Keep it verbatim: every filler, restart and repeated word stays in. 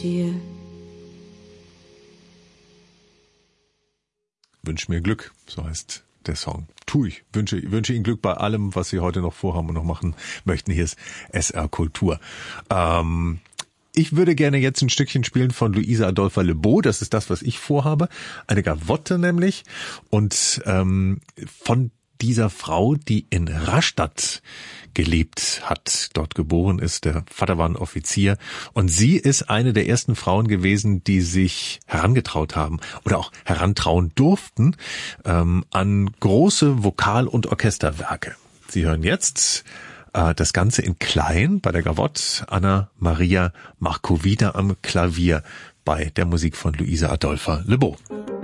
stehe. Wünsch mir Glück, so heißt der Song. Tu ich. Wünsche, wünsche Ihnen Glück bei allem, was Sie heute noch vorhaben und noch machen möchten. Hier ist S R Kultur. Ähm, ich würde gerne jetzt ein Stückchen spielen von Luisa Adolpha Le Beau. Das ist das, was ich vorhabe. Eine Gavotte nämlich. Und ähm, von dieser Frau, die in Rastatt gelebt hat, dort geboren ist. Der Vater war ein Offizier und sie ist eine der ersten Frauen gewesen, die sich herangetraut haben oder auch herantrauen durften ähm, an große Vokal- und Orchesterwerke. Sie hören jetzt äh, das Ganze in klein bei der Gavotte, Anna Maria Markovita am Klavier bei der Musik von Luisa Adolpha Le Beau.